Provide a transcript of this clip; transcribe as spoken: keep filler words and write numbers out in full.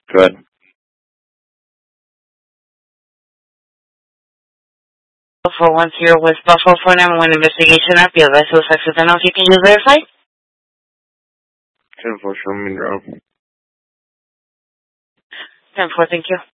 Good. four one zero West Buffalo four nine one investigation up. Your vessel is accidental. You can use verify? ten four, show me drop. ten four, thank you.